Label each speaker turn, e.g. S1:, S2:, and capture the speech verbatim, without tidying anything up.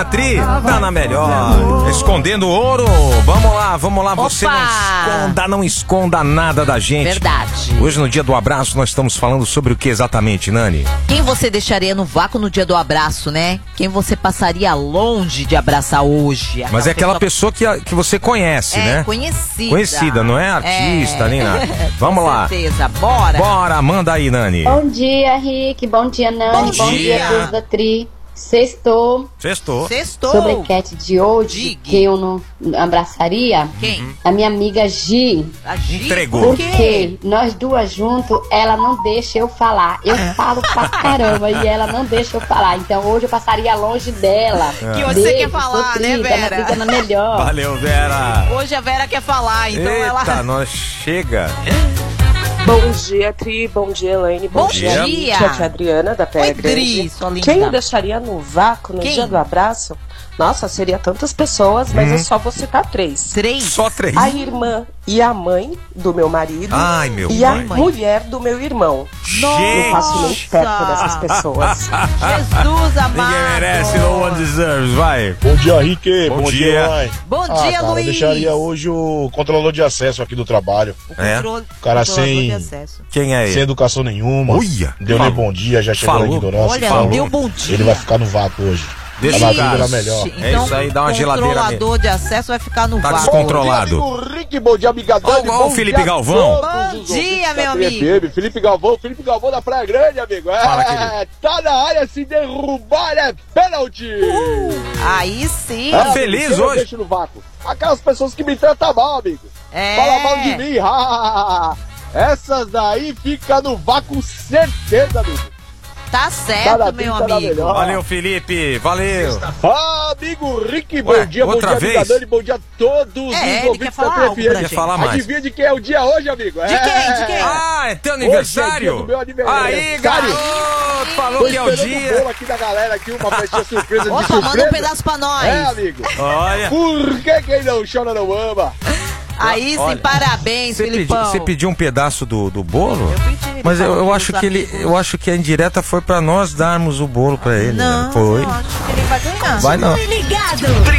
S1: Tri, tá na melhor. Escondendo ouro. Vamos lá, vamos lá. Você
S2: Opa!
S1: não esconda, não esconda nada da gente.
S2: Verdade.
S1: Hoje, no dia do abraço, nós estamos falando sobre o que exatamente, Nani?
S2: Quem você deixaria no vácuo no dia do abraço, né? Quem você passaria longe de abraçar hoje?
S1: Mas é aquela pessoa que, que você conhece,
S2: é,
S1: né?
S2: conhecida.
S1: Conhecida, não é artista,
S2: é.
S1: nem nada. Vamos
S2: Com
S1: lá.
S2: certeza, bora.
S1: Bora, manda aí, Nani.
S3: Bom dia, Rick. Bom dia, Nani.
S2: Bom
S3: Bom
S2: dia.
S3: dia, Cruz da Tri. Sextou.
S1: Sextou.
S2: Sextou.
S3: Sobre a enquete de hoje,
S2: Diga.
S3: quem eu não abraçaria?
S2: Quem?
S3: A minha amiga Gi.
S2: A Gi?
S1: Entregou.
S2: Por quê?
S3: Porque nós duas juntos, ela não deixa eu falar. Eu falo pra caramba e ela não deixa eu falar. Então hoje eu passaria longe dela.
S2: Que hoje você quer falar,
S3: sou
S2: né,
S3: tri,
S2: Vera?
S3: tá na vida na melhor.
S1: Valeu, Vera.
S2: Hoje a Vera quer falar, então
S1: Eita,
S2: ela...
S1: nós chega.
S4: Bom dia, Tri. Bom dia, Elaine.
S2: Bom
S4: dia.
S2: dia.
S4: Tia, tia Adriana, da Praia
S2: Oi,
S4: Grande.
S2: Dri, sua linda.
S4: Quem eu deixaria no vácuo no
S2: Quem?
S4: dia do abraço? Nossa, seria tantas pessoas, mas
S1: Hum.
S4: eu só vou citar três.
S2: Três?
S1: Só três.
S4: A irmã e a mãe do meu marido.
S1: Ai, meu
S4: E
S1: pai.
S4: a mulher do meu irmão. Não passo nem
S1: Gente,
S4: perto dessas pessoas.
S2: Jesus amado.
S1: ninguém merece, no one deserves, vai.
S5: Bom dia, Rick.
S1: Bom
S5: Bom,
S1: dia.
S5: dia, Elaine.
S2: Bom
S5: Ah,
S2: dia,
S5: cara,
S2: Luiz.
S5: eu deixaria hoje o controlador de acesso aqui do trabalho.
S1: É?
S2: Controle-
S5: Cara
S2: controlador
S5: sem-
S2: de acesso.
S1: Quem é
S5: Sem
S1: ele?
S5: educação nenhuma.
S1: Uia.
S5: Deu nem bom dia, já chegou
S1: Falou.
S5: na ignorância.
S2: Olha,
S5: falou.
S2: não deu bom dia.
S5: Ele vai ficar no vácuo hoje.
S1: Deixa
S5: Tá na
S1: o
S5: vida
S1: cara.
S5: era melhor.
S2: Então,
S1: É isso aí, dá uma geladeira
S2: controlador de acesso vai ficar no
S1: Tá
S2: vácuo.
S1: descontrolado.
S6: Bom dia, amigo Rick, bom dia, amiga Dani.
S1: Ó, ó o
S6: bom
S1: Felipe
S6: dia a
S1: Galvão.
S6: todos
S2: Bom
S6: os ouvintes
S2: dia,
S6: da
S2: meu
S6: Tri
S2: amigo.
S6: F M. Felipe Galvão, Felipe Galvão da Praia Grande, amigo. É,
S1: Fala, querido.
S6: tá na área, se derrubar é pênalti.
S2: Aí sim.
S1: Tá
S6: amigo,
S1: feliz
S6: quem eu
S1: hoje?
S6: deixo no vácuo? Aquelas pessoas que me tratam mal, amigo.
S2: É.
S6: Fala mal de mim. Essas daí fica no vácuo, certeza, amigo.
S2: Tá
S6: Tá
S2: certo,
S6: na
S2: meu
S6: vida, tá
S2: amigo.
S6: melhor.
S1: Valeu, Felipe. Valeu.
S6: Ah, amigo Rick, bom
S1: Ué,
S6: dia, bom
S1: outra
S6: dia,
S1: vez?
S6: amiga Dani, bom dia a todos
S2: É,
S6: os
S2: ele quer
S6: ouvintes
S2: falar
S6: da Tri
S2: algo
S6: F M.
S2: pra
S1: Quer
S2: gente.
S1: falar mais?
S6: Adivinha de quem é o dia hoje, amigo?
S2: De quem? De quem?
S1: Ah, é teu
S6: Hoje é dia
S1: aniversário?
S6: do meu aniversário.
S1: Aí, garoto. Falou
S6: Tô
S1: que é o
S6: esperando o
S1: dia.
S6: bolo aqui da galera aqui, uma festinha surpresa de
S2: Opa,
S6: surpresa.
S2: manda um pedaço pra nós.
S6: É, amigo.
S1: Olha.
S6: Por que quem não chora não ama?
S2: Aí sim,
S1: Olha,
S2: parabéns,
S1: Você pedi-
S2: Filipão.
S1: você pediu um pedaço do, do bolo?
S2: Eu pedi, ele
S1: Mas eu,
S2: falou
S1: eu
S2: que
S1: acho
S2: os
S1: que ele,
S2: amigos-
S1: eu acho que a indireta foi pra nós darmos o bolo pra ele.
S2: Não,
S1: né? Foi.
S2: eu acho que ele vai ganhar.
S1: Vai não.
S7: Ligado.